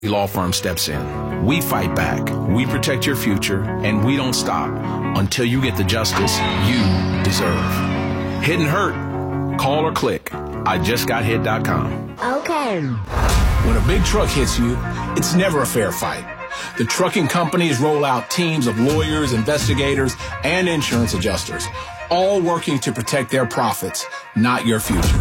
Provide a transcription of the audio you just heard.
Law firm steps in. We fight back. We protect your future, and we don't stop until you get the justice you deserve. Hit and hurt. Call or click. IJustGotHit.com. Okay. When a big truck hits you, it's never a fair fight. The trucking companies roll out teams of lawyers, investigators, and insurance adjusters, all working to protect their profits, not your future.